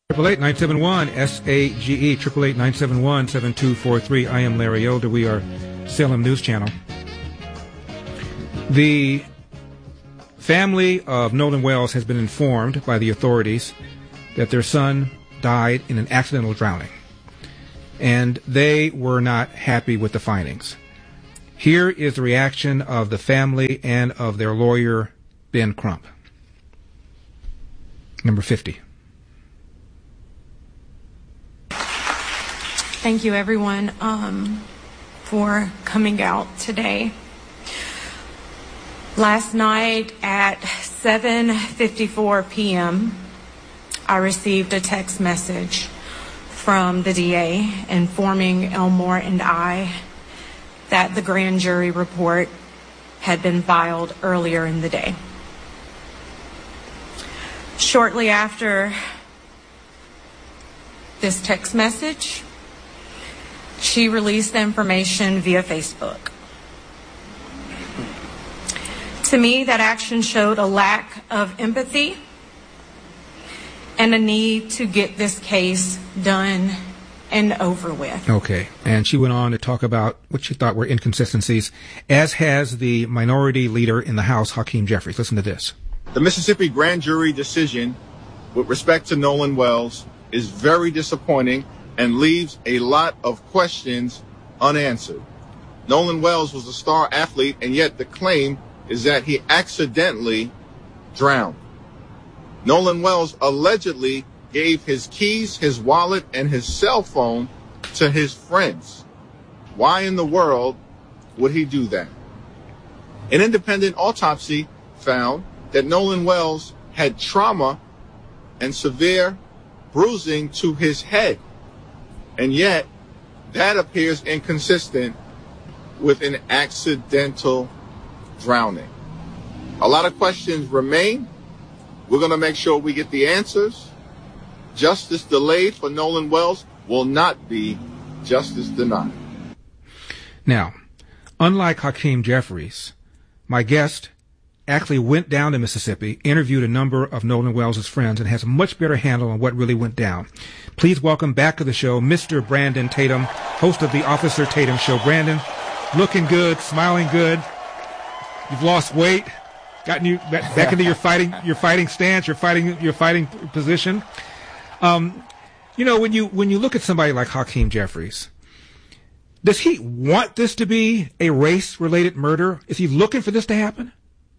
888-971-SAGE, 888-971-7243. I am Larry Elder. We are Salem News Channel. The family of Nolan Wells has been informed by the authorities that their son died in an accidental drowning, and they were not happy with the findings. Here is the reaction of the family and of their lawyer, Ben Crump. Number 50. Thank you, everyone, for coming out today. Last night at 7:54 p.m., I received a text message from the DA informing Elmore and I that the grand jury report had been filed earlier in the day. Shortly after this text message, she released the information via Facebook. To me, that action showed a lack of empathy and a need to get this case done and over with. Okay. And she went on to talk about what she thought were inconsistencies, as has the minority leader in the House, Hakeem Jeffries. Listen to this. The Mississippi grand jury decision with respect to Nolan Wells is very disappointing and leaves a lot of questions unanswered. Nolan Wells was a star athlete, and yet the claim is that he accidentally drowned. Nolan Wells allegedly gave his keys, his wallet, and his cell phone to his friends. Why in the world would he do that? An independent autopsy found that Nolan Wells had trauma and severe bruising to his head. And yet, that appears inconsistent with an accidental drowning. A lot of questions remain. We're going to make sure we get the answers. Justice delayed for Nolan Wells will not be justice denied. Now, unlike Hakeem Jeffries, my guest actually went down to Mississippi, interviewed a number of Nolan Wells' friends, and has a much better handle on what really went down. Please welcome back to the show Mr. Brandon Tatum, host of the Officer Tatum Show. Brandon, looking good, smiling good. You've lost weight, gotten you back into your fighting stance, your fighting position. When you look at somebody like Hakeem Jeffries, does he want this to be a race-related murder? Is he looking for this to happen?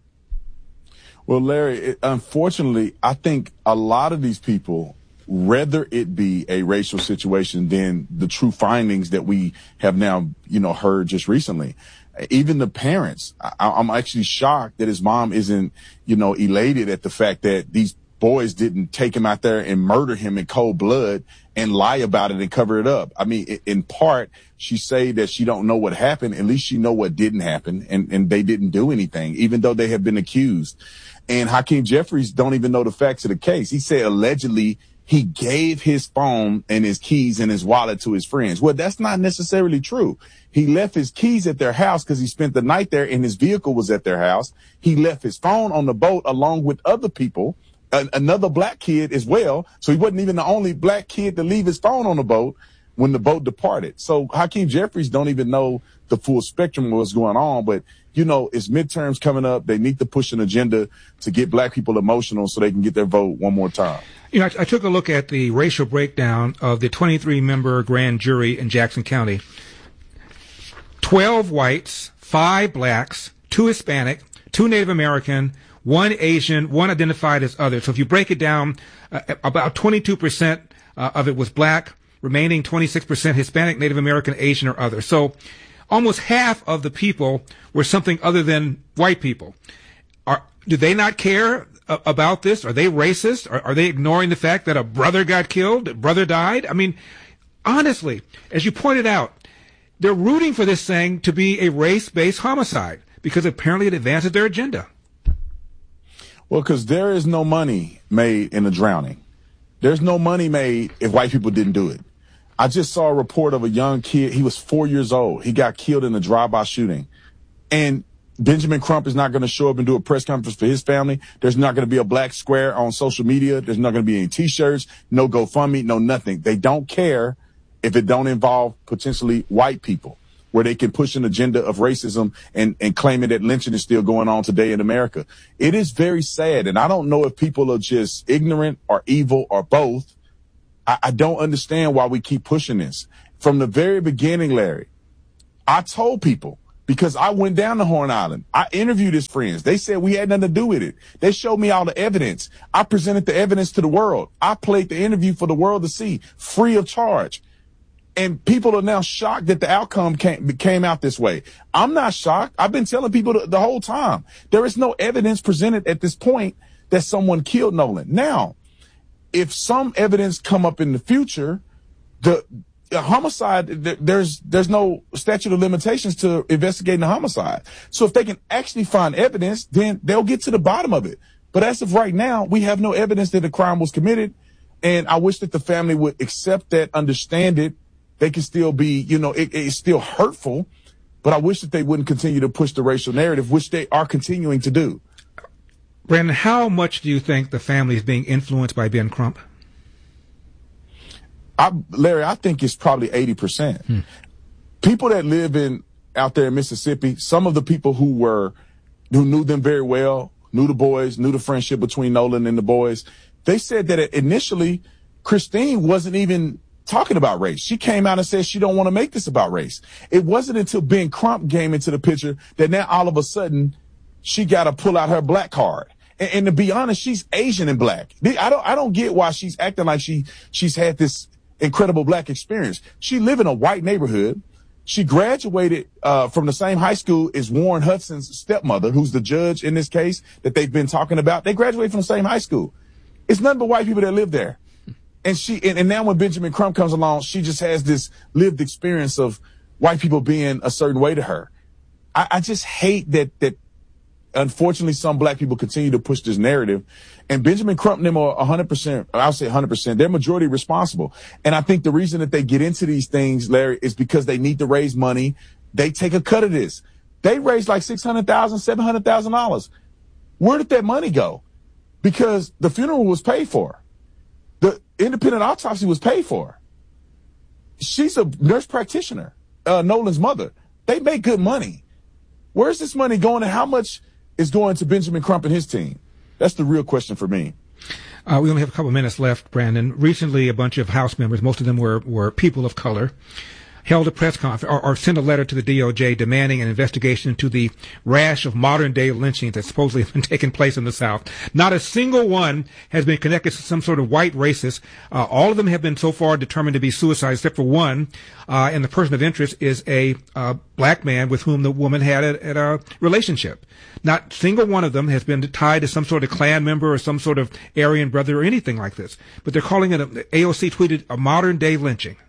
Well, Larry, unfortunately, I think a lot of these people, rather it be a racial situation than the true findings that we have now, heard just recently. Even the parents, I'm actually shocked that his mom isn't, elated at the fact that these boys didn't take him out there and murder him in cold blood and lie about it and cover it up. I mean, in part, she say that she don't know what happened. At least she know what didn't happen, and they didn't do anything, even though they have been accused. And Hakeem Jeffries don't even know the facts of the case. He said allegedly he gave his phone and his keys and his wallet to his friends. Well, that's not necessarily true. He left his keys at their house because he spent the night there and his vehicle was at their house. He left his phone on the boat along with other people, another black kid as well. So he wasn't even the only black kid to leave his phone on the boat when the boat departed. So Hakeem Jeffries don't even know the full spectrum of what's going on. But, it's midterms coming up. They need to push an agenda to get black people emotional so they can get their vote one more time. I took a look at the racial breakdown of the 23-member grand jury in Jackson County. 12 whites, 5 blacks, 2 Hispanic, 2 Native American, 1 Asian, 1 identified as other. So if you break it down, about 22% of it was black, remaining 26% Hispanic, Native American, Asian, or other. So almost half of the people were something other than white people. Do they not care about this? Are they racist? Are they ignoring the fact that a brother got killed, a brother died? I mean, honestly, as you pointed out, they're rooting for this thing to be a race-based homicide because apparently it advances their agenda. Well, because there is no money made in a drowning. There's no money made if white people didn't do it. I just saw a report of a young kid. He was 4 years old. He got killed in a drive-by shooting. And Benjamin Crump is not going to show up and do a press conference for his family. There's not going to be a black square on social media. There's not going to be any T-shirts, no GoFundMe, no nothing. They don't care if it don't involve potentially white people, where they can push an agenda of racism and claiming that lynching is still going on today in America. It is very sad, and I don't know if people are just ignorant or evil or both. I don't understand why we keep pushing this. From the very beginning, Larry, I told people, because I went down to Horn Island. I interviewed his friends. They said we had nothing to do with it. They showed me all the evidence. I presented the evidence to the world. I played the interview for the world to see, free of charge. And people are now shocked that the outcome came out this way. I'm not shocked. I've been telling people the whole time. There is no evidence presented at this point that someone killed Nolan. Now, if some evidence come up in the future, the homicide, there's no statute of limitations to investigating a homicide. So if they can actually find evidence, then they'll get to the bottom of it. But as of right now, we have no evidence that the crime was committed. And I wish that the family would accept that, understand it. They can still be, it's still hurtful, but I wish that they wouldn't continue to push the racial narrative, which they are continuing to do. Brandon, how much do you think the family is being influenced by Ben Crump? Larry, I think it's probably 80%. People that live out there in Mississippi, some of the people who knew them very well, knew the boys, knew the friendship between Nolan and the boys, they said that initially Christine wasn't even talking about race. She came out and said she don't want to make this about race. It wasn't until Ben Crump came into the picture that now all of a sudden she got to pull out her black card. And to be honest, she's Asian and black. I don't get why she's acting like she's had this incredible black experience. She lived in a white neighborhood. She graduated from the same high school as Warren Hudson's stepmother, who's the judge in this case that they've been talking about. They graduated from the same high school. It's nothing but white people that live there. And now when Benjamin Crump comes along, she just has this lived experience of white people being a certain way to her. I just hate that unfortunately some black people continue to push this narrative. And Benjamin Crump and them are 100%, I'll say 100%, they're majority responsible. And I think the reason that they get into these things, Larry, is because they need to raise money. They take a cut of this. They raised like $600,000, $700,000. Where did that money go? Because the funeral was paid for. The independent autopsy was paid for. She's a nurse practitioner, Nolan's mother. They make good money. Where's this money going, and how much is going to Benjamin Crump and his team? That's the real question for me. We only have a couple minutes left, Brandon. Recently, a bunch of House members, most of them were people of color, held a press conference or sent a letter to the DOJ demanding an investigation into the rash of modern-day lynchings that supposedly have been taking place in the South. Not a single one has been connected to some sort of white racist. All of them have been so far determined to be suicide, except for one. And the person of interest is a black man with whom the woman had a relationship. Not single one of them has been tied to some sort of Klan member or some sort of Aryan brother or anything like this. But they're calling it, AOC tweeted, a modern-day lynching.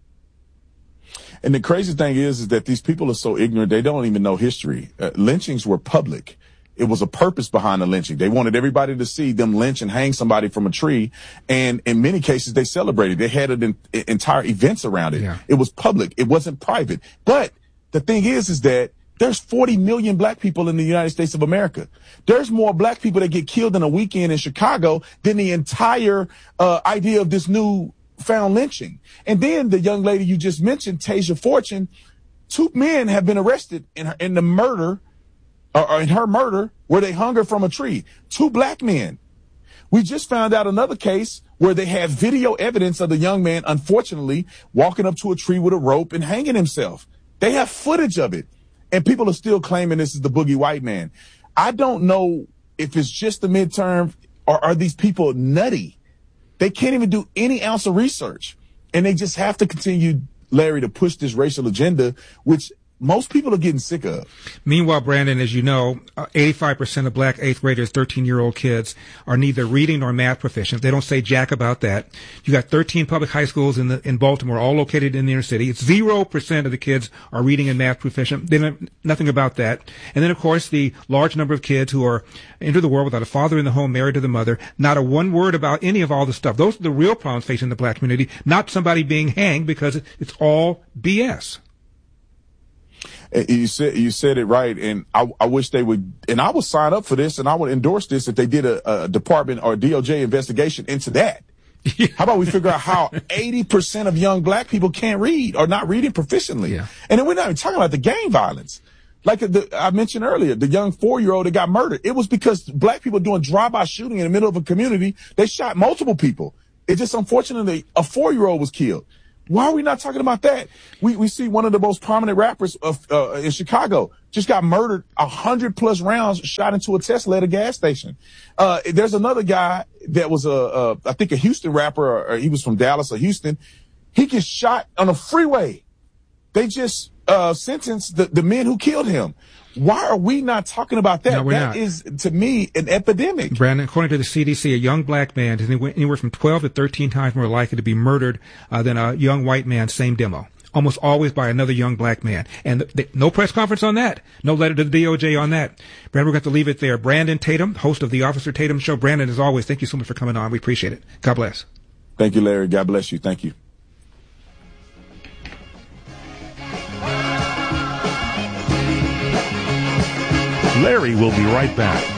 And the crazy thing is that these people are so ignorant, they don't even know history. Lynchings were public. It was a purpose behind the lynching. They wanted everybody to see them lynch and hang somebody from a tree. And in many cases, they celebrated. They had entire events around it. Yeah. It was public. It wasn't private. But the thing is that there's 40 million black people in the United States of America. There's more black people that get killed in a weekend in Chicago than the entire idea of this new found lynching. And then the young lady you just mentioned, Tasia Fortune, 2 men have been arrested in the murder, or in her murder, where they hung her from a tree. 2 black men. We just found out another case where they have video evidence of the young man, unfortunately, walking up to a tree with a rope and hanging himself. They have footage of it. And people are still claiming this is the boogie white man. I don't know if it's just the midterm, or are these people nutty? They can't even do any ounce of research. And they just have to continue, Larry, to push this racial agenda, which most people are getting sick of. Meanwhile, Brandon, as you know, 85% of black 8th graders, 13-year-old kids, are neither reading nor math proficient. They don't say jack about that. You got 13 public high schools in Baltimore, all located in the inner city. It's 0% of the kids are reading and math proficient. They know nothing about that. And then, of course, the large number of kids who are enter the world without a father in the home, married to the mother. Not a one word about any of all this stuff. Those are the real problems facing the black community, not somebody being hanged, because it's all BS. You said it right, and I wish they would. And I would sign up for this, and I would endorse this if they did a department or DOJ investigation into that. How about we figure out how 80% of young black people can't read or not reading proficiently? Yeah. And then we're not even talking about the gang violence. Like I mentioned earlier, the young 4-year-old that got murdered. It was because black people doing drive-by shooting in the middle of a community. They shot multiple people. It's just unfortunately a 4-year-old was killed. Why are we not talking about that? We see one of the most prominent rappers in Chicago just got murdered, 100+ rounds shot into a Tesla at a gas station. There's another guy that was I think a Houston rapper, or he was from Dallas or Houston. He gets shot on a freeway. They just sentenced the men who killed him. Why are we not talking about that? No, that is, to me, an epidemic. Brandon, according to the CDC, a young black man is anywhere from 12 to 13 times more likely to be murdered than a young white man, same demo. Almost always by another young black man. And no press conference on that. No letter to the DOJ on that. Brandon, we're going to have to leave it there. Brandon Tatum, host of the Officer Tatum Show. Brandon, as always, thank you so much for coming on. We appreciate it. God bless. Thank you, Larry. God bless you. Thank you. Larry will be right back.